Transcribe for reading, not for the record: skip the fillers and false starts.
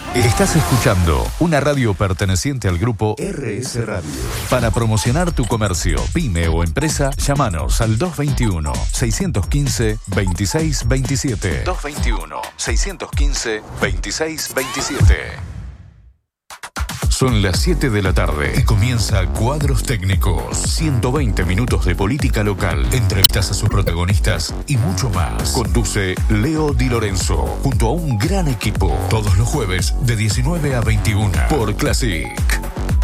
Estás escuchando una radio perteneciente al grupo RS Radio. Para promocionar tu comercio, pyme o empresa, llámanos al 221-615-2627. 221-615-2627. Son las 7 de la tarde y comienza Cuadros Técnicos. 120 minutos de política local, entrevistas a sus protagonistas y mucho más. Conduce Leo Di Lorenzo junto a un gran equipo. Todos los jueves de 19 a 21 por Classic.